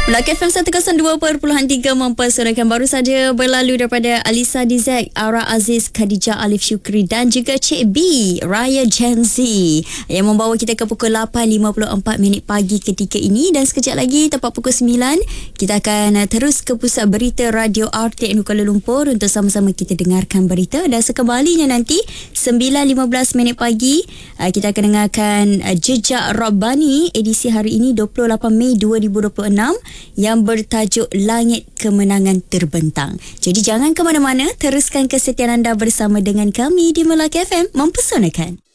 Melaka FM 102.3 mempersembahkan baru saja berlalu daripada Alisa Dizek, Ara Aziz, Khadijah Alif Syukri dan juga Cik B, Raya Gen Z yang membawa kita ke pukul 8.54 pagi ketika ini, dan sekejap lagi tepat pukul 9 kita akan terus ke pusat berita Radio RTM Kuala Lumpur untuk sama-sama kita dengarkan berita, dan sekembalinya nanti 9.15 pagi kita akan dengarkan Jejak Rabbani edisi hari ini 28 Mei 2026 yang bertajuk Langit Kemenangan Terbentang. Jadi jangan ke mana-mana, teruskan kesetiaan anda bersama dengan kami di Melaka FM Mempesonakan.